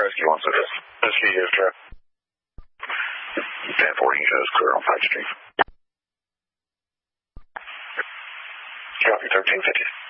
rescue 1-6. Rescue, yes, sir. 10-40 shows clear on 5th Street. Copy, 1350.